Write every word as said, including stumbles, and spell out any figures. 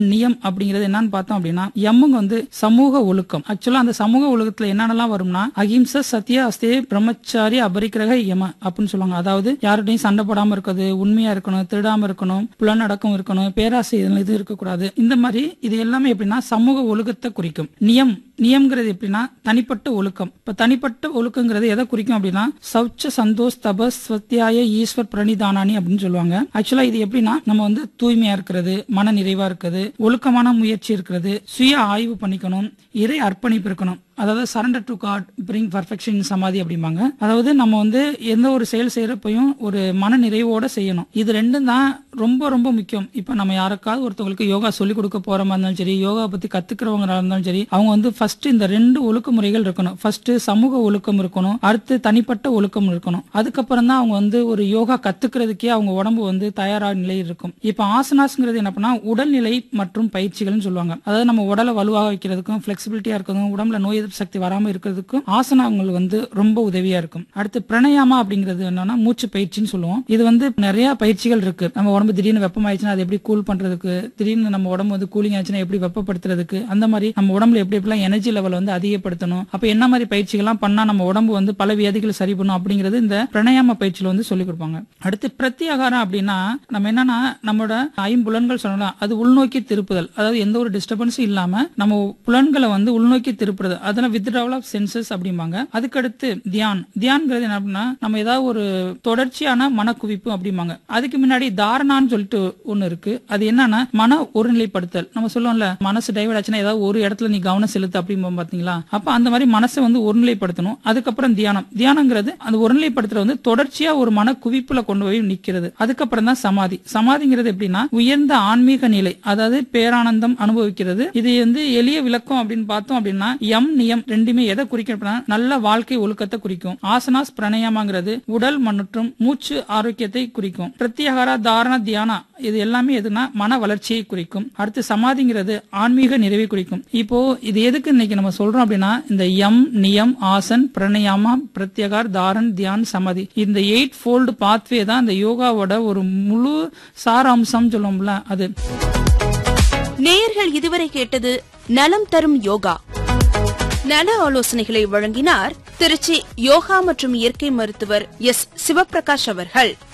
நியம் அப்படிங்கிறது என்னன்னு பார்த்தோம் அப்படின்னா எம்முங்க வந்து சமூக ஒழுக்கம். ஆக்சுவலா அந்த சமூக ஒழுக்கத்துல என்னென்னலாம் வரும்னா அகிம்சை சத்திய அஸ்தே பிரம்மச்சாரி அபரிக்கிரக யம அப்படின்னு சொல்லுவாங்க. அதாவது யாருடையும் சண்டை போடாம இருக்கிறது, உண்மையா இருக்கணும், திருடாம இருக்கணும், புலனடக்கம் இருக்கணும், பேராசை இது இருக்கக்கூடாது. இந்த மாதிரி இது எல்லாமே எப்படின்னா சமூக ஒழுக்கத்தை குறிக்கும். நியம் நியம்ங்கிறது எப்படின்னா தனிப்பட்ட ஒழுக்கம். இப்ப தனிப்பட்ட ஒழுக்கங்கிறது எதை குறிக்கும் அப்படின்னா சௌச்ச சந்தோஷ் தபஸ் ஸ்வத்தியாய ஈஸ்வர் பிரணிதானானி அப்படின்னு சொல்லுவாங்க. ஆக்சுவலா இது எப்படின்னா நம்ம வந்து தூய்மையா இருக்கிறது, மன நிறைவா இருக்கிறது, ஒழுக்கமான முயற்சி இருக்கிறது, சுய ஆய்வு பண்ணிக்கணும், இறை அர்ப்பணிப்பு இருக்கணும். அதாவது surrender to God bring perfection சமாதி அப்படிம்பாங்க. அதாவது நம்ம வந்து எந்த ஒரு செயல் செய்யறப்பையும் ஒரு மன நிறைவோட செய்யணும். இது ரெண்டும் தான் ரொம்ப ரொம்ப முக்கியம். இப்ப நம்ம யாருக்காவது ஒருத்தவங்களுக்கு யோகா சொல்லிக் கொடுக்க போறமா இருந்தாலும் சரி, யோகா பத்தி கத்துக்கிறவங்க இருந்தாலும் சரி, அவங்க வந்து ஃபர்ஸ்ட் இந்த ரெண்டு ஒழுக்க முறைகள் இருக்கணும். ஃபர்ஸ்ட் சமூக ஒழுக்கம் இருக்கணும், அடுத்து தனிப்பட்ட ஒழுக்கம் இருக்கணும். அதுக்கப்புறம் தான் அவங்க வந்து ஒரு யோகா கத்துக்கிறதுக்கே அவங்க உடம்பு வந்து தயாரான நிலையில் இருக்கும். இப்ப ஆசனாஸ்ங்கிறது என்ன பண்ணா உடல்நிலை மற்றும் பயிற்சிகள்னு சொல்லுவாங்க. அதாவது நம்ம உடலை வலுவாக வைக்கிறதுக்கும் பிளெக்சிபிலிட்டியா இருக்கிறதுக்கும் உடம்புல நோய் எதிர்ப்பு சக்தி வராம இருக்கிறதுக்கும் ஆசனங்கள் வந்து ரொம்ப உதவியா இருக்கும். அடுத்து பிரணயாமா அப்படிங்கிறது என்னன்னா மூச்சு பயிற்சின்னு சொல்லுவோம். இது வந்து நிறைய பயிற்சிகள் இருக்கு. நம்ம உடம்பு திடீர்னு வெப்பமாயிடுச்சுன்னா அதை எப்படி கூல் பண்றதுக்கு, திடீர்னு நம்ம உடம்பு வந்து கூலிங் ஆச்சுன்னா எப்படி வெப்பப்படுத்துறதுக்கு, அந்த மாதிரி நம்ம உடம்புல எப்படி எப்படிலாம் எனர்ஜி லெவல் வந்து அதிகப்படுத்தணும், அப்ப என்ன மாதிரி பயிற்சிகள்லாம் பண்ணா நம்ம உடம்பு வந்து பல வியாதிகளை சரி பண்ணும் அப்படிங்கிறது இந்த பிரணயாம பயிற்சியில வந்து சொல்லிக் கொடுப்பாங்க. அடுத்து பிரத்யாகாரம் அப்படின்னா நம்ம என்னன்னா நம்மளோட ஐம்புலன்கள் சொல்லலாம், அது உள்நோக்கி திருப்புதல். அதாவது எந்த ஒரு டிஸ்டர்பன்ஸும் இல்லாம நம்ம புலன்களை வந்து உள்நோக்கி திருப்புறது, அதெல்லாம் withdrawal of senses அப்படிம்பாங்க. அதுக்கடுத்து தியான். தியான்ங்கிறது என்ன அப்படின்னா நம்ம ஏதாவது ஒரு தொடர்ச்சியான மனக்குவிப்பு அப்படிம்பாங்க. அதுக்கு முன்னாடி தாரணான்னு சொல்லிட்டு ஒண்ணு இருக்கு. அது என்னன்னா மன ஒருநிலைப்படுத்தல். நம்ம சொல்லுவோம்ல மனசு டைவர்ட் ஆச்சுன்னா ஏதாவது ஒரு இடத்துல நீ கவனம் செலுத்து அப்படிம்போம் பாத்தீங்களா. அப்ப அந்த மாதிரி மனசை வந்து ஒருநிலைப்படுத்தணும். அதுக்கப்புறம் தியானம். தியானங்கிறது அந்த ஒருநிலைப்படுத்துறது வந்து தொடர்ச்சியா ஒரு மன குவிப்புல கொண்டு போய் நிக்கிறது. அதுக்கப்புறம் தான் சமாதி. சமாதிங்கிறது எப்படின்னா உயர்ந்த ஆன்மீக நிலை, அதாவது பேரானந்தம் அனுபவிக்கிறது. இது வந்து எளிய விளக்கம் அப்படின்னு பார்த்தோம் அப்படின்னா எம் நியம் ரெண்டுமே எதை குறிக்கும் அப்படின்னா நல்ல வாழ்க்கை ஒழுக்கத்தை குறிக்கும். ஆசனாஸ் பிரணயமாங்கிறது உடல் மற்றும் மூச்சு ஆரோக்கியத்தை குறிக்கும். பிரத்யாகாரா தாரண தியானா இது எல்லாமே எதுனா மன வளர்ச்சியை குறிக்கும். அடுத்து சமாதிங்கிறது ஆன்மீக நிறைவை குறிக்கும். இப்போ இது எதுக்கு இன்னைக்கு நம்ம சொல்றோம் அப்படின்னா இந்த எம் நியம் ஆசன் பிரணயாமா பிரத்யாகார் தாரண் தியான் சமாதி இந்த எயிட் ஃபோல்டு பாத்வே தான் இந்த யோகாவோட ஒரு முழு சாராம்சம் சொல்லுவோம்ல அது. நேயர்கள் இதுவரை கேட்டது நலம் தரும் யோகா. நல ஆலோசனைகளை வழங்கினார் திருச்சி யோகா மற்றும் இயற்கை மருத்துவர் எஸ் சிவபிரகாஷ் அவர்கள்.